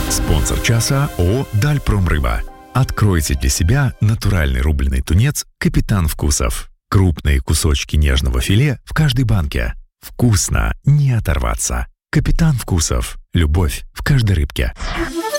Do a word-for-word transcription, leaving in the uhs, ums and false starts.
Спонсор часа ООО «Дальпромрыба». Откройте для себя натуральный рубленый тунец «Капитан Вкусов». Крупные кусочки нежного филе в каждой банке. Вкусно не оторваться. «Капитан Вкусов». Любовь в каждой рыбке.